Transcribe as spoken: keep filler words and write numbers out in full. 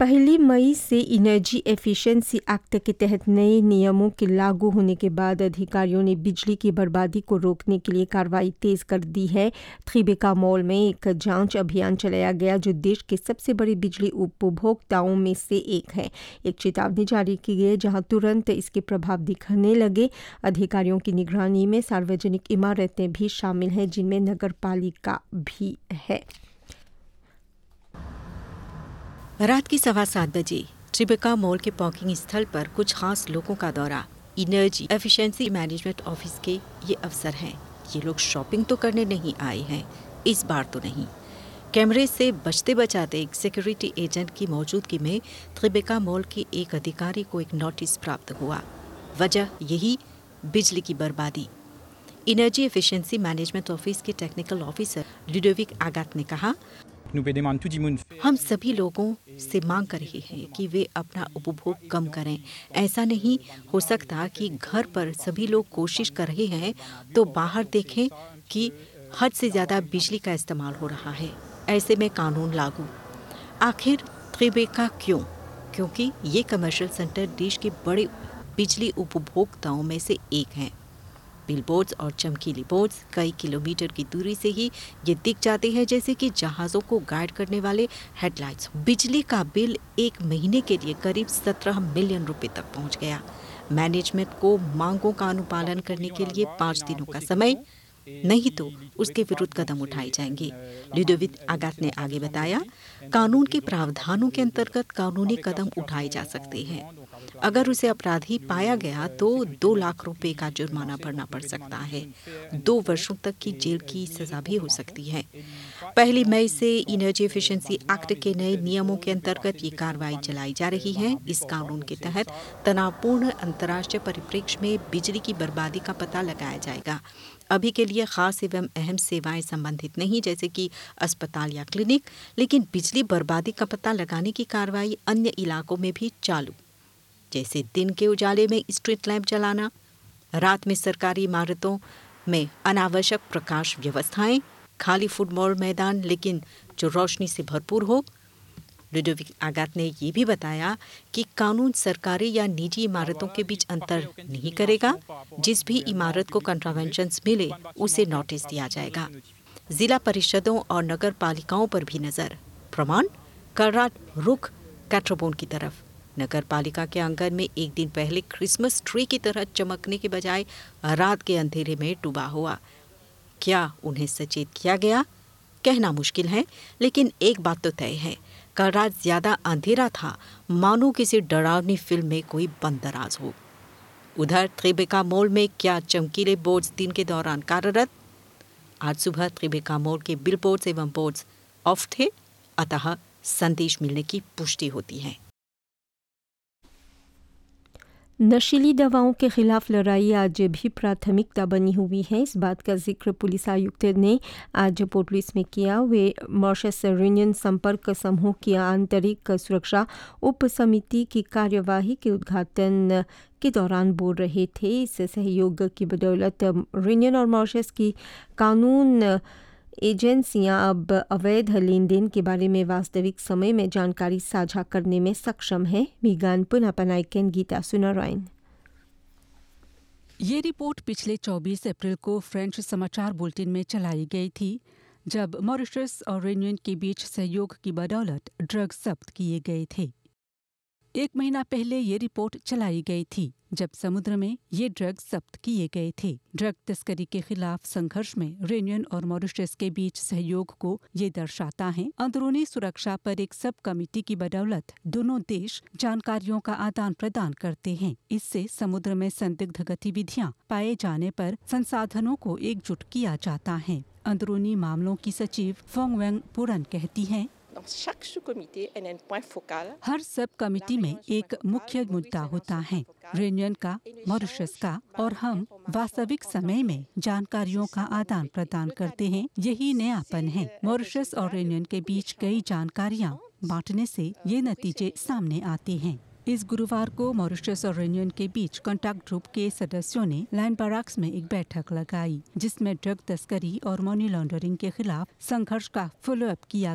पहली मई से energy efficiency act के तहत नए नियमों के लागू होने के बाद अधिकारियों ने बिजली की बर्बादी को रोकने के लिए कार्रवाई तेज कर दी है। त्रिबेका मॉल में एक जांच अभियान चलाया गया जो देश के सबसे बड़े बिजली उपभोक्ताओं में से एक है। एक चेतावनी जारी की गई जहां तुरंत इसके प्रभाव दिखने लगे। अधिकारियों की निगरानी में सार्वजनिक इमारतें भी शामिल हैं जिनमें नगर पालिका भी है। रात की सवा सात बजे त्रिबेका मॉल के पार्किंग स्थल पर कुछ खास लोगों का दौरा। इनर्जी एफिशिएंसी मैनेजमेंट ऑफिस के ये अफसर हैं। ये लोग शॉपिंग तो करने नहीं आए हैं, इस बार तो नहीं। कैमरे से बचते बचाते एक सिक्योरिटी एजेंट की मौजूदगी में त्रिबेका मॉल के एक अधिकारी को एक नोटिस प्राप्त हुआ। वजह यही, बिजली की बर्बादी। इनर्जी एफिशिएंसी मैनेजमेंट ऑफिस के टेक्निकल ऑफिसर लुडोविक आगात ने कहा, हम सभी लोगों से मांग कर रहे हैं कि वे अपना उपभोग कम करें। ऐसा नहीं हो सकता कि घर पर सभी लोग कोशिश कर रहे हैं तो बाहर देखें कि हद से ज़्यादा बिजली का इस्तेमाल हो रहा है। ऐसे में कानून लागू। आखिर त्रिबेका क्यों? क्योंकि ये कमर्शियल सेंटर देश के बड़े बिजली उपभोक्ताओं में से एक हैं। बिलबोर्ड्स और चमकीली बोर्ड्स कई किलोमीटर की दूरी से ही ये दिख जाते हैं, जैसे कि जहाज़ों को गाइड करने वाले हेडलाइट्स। बिजली का बिल एक महीने के लिए करीब सत्रह मिलियन रुपए तक पहुंच गया। मैनेजमेंट को मांगों का अनुपालन करने के लिए पाँच दिनों का समय, नहीं तो उसके विरुद्ध कदम उठाए जाएंगे। लुडोविक आगात ने आगे बताया, कानून के प्रावधानों के अंतर्गत कानूनी कदम उठाए जा सकते हैं। अगर उसे अपराधी पाया गया तो दो लाख रुपए का जुर्माना भरना पड़ सकता है। दो वर्षों तक की जेल की सजा भी हो सकती है। पहली मई से इनर्जी एफिशिएंसी एक्ट के नए नियमों के अंतर्गत ये कार्रवाई चलाई जा रही है। इस कानून के तहत तनावपूर्ण अंतर्राष्ट्रीय परिप्रेक्ष्य में बिजली की बर्बादी का पता लगाया जाएगा। अभी के लिए खास एवं अहम सेवाएं संबंधित नहीं, जैसे कि अस्पताल या क्लिनिक, लेकिन बिजली बर्बादी का पता लगाने की कार्रवाई अन्य इलाकों में भी चालू, जैसे दिन के उजाले में स्ट्रीट लैंप जलाना, रात में सरकारी इमारतों में अनावश्यक प्रकाश व्यवस्थाएं, खाली फुटबॉल मैदान लेकिन जो रोशनी से भरपूर हो। लुडोविक आगात ने ये भी बताया कि कानून सरकारी या निजी इमारतों के बीच अंतर नहीं करेगा। जिस भी इमारत को कंट्रावेंशंस मिले उसे नोटिस दिया जाएगा। जिला परिषदों और नगर पालिकाओं पर भी नजर। प्रमाण, कल रात रुख कैट्रोबोन की तरफ। नगर पालिका के आंगन में एक दिन पहले क्रिसमस ट्री की तरह चमकने के बजाय रात के अंधेरे में डूबा हुआ। क्या उन्हें सचेत किया गया? कहना मुश्किल है, लेकिन एक बात तो तय है, कल रात ज्यादा अंधेरा था, मानो किसी डरावनी फिल्म में कोई बंदराज हो। उधर त्रिबेका मॉल में क्या चमकीले बोर्ड्स दिन के दौरान कार्यरत? आज सुबह त्रिबेका मॉल के बिल बोर्ड्स एवं बोर्ड्स ऑफ थे, अतः संदेश मिलने की पुष्टि होती है। नशीली दवाओं के खिलाफ लड़ाई आज भी प्राथमिकता बनी हुई है। इस बात का जिक्र पुलिस आयुक्त ने आज पोर्ट लुइस में किया। वे मॉरिशस यूनियन संपर्क समूह की आंतरिक सुरक्षा उप समिति की कार्यवाही के उद्घाटन के दौरान बोल रहे थे। इस सहयोग की बदौलत यूनियन और मॉरिशस की कानून एजेंसियां अब अवैध लेन देन के बारे में वास्तविक समय में जानकारी साझा करने में सक्षम है। मीगान पुनापनाइकेन गीता सुनारायन। ये रिपोर्ट पिछले चौबीस अप्रैल को फ्रेंच समाचार बुलेटिन में चलाई गई थी, जब मॉरिशस और यूनियन के बीच सहयोग की बदौलत ड्रग्स जब्त किए गए थे। एक महीना पहले ये रिपोर्ट चलाई गई थी, जब समुद्र में ये ड्रग्स जब्त किए गए थे। ड्रग तस्करी के खिलाफ संघर्ष में यूनियन और मॉरिशस के बीच सहयोग को ये दर्शाता है। अंदरूनी सुरक्षा पर एक सब कमेटी की बदौलत दोनों देश जानकारियों का आदान प्रदान करते हैं। इससे समुद्र में संदिग्ध गतिविधियां पाए जाने पर संसाधनों को एकजुट किया जाता है। अंदरूनी मामलों की सचिव फोंग वेंग पुरन कहती हैं, हर सब कमेटी में एक मुख्य मुद्दा होता है, यूनियन का, मॉरिशस का, और हम वास्तविक समय में जानकारियों का आदान प्रदान करते हैं। यही नयापन है। मॉरिशस और यूनियन के बीच कई जानकारियाँ बांटने से ये नतीजे सामने आते हैं। इस गुरुवार को मॉरिशस और यूनियन के बीच कॉन्टैक्ट ग्रुप के सदस्यों ने लैंड बैरक्स में एक बैठक लगाई, जिसमें ड्रग तस्करी और मनी लॉन्ड्रिंग के खिलाफ संघर्ष का फॉलोअप किया